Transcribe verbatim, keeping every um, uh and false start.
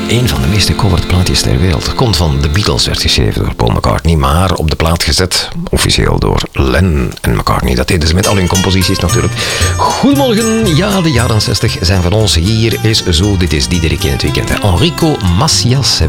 een van de meest gecoverde plaatjes ter wereld. Komt van The Beatles, werd geschreven door Paul McCartney, maar op de plaat gezet, officieel door Lennon en McCartney. Dat deden ze met al hun composities natuurlijk. Goedemorgen, ja, de jaren zestig zijn van ons. Hier is Zo, dit is Diederik in het weekend. Enrico Macias hebben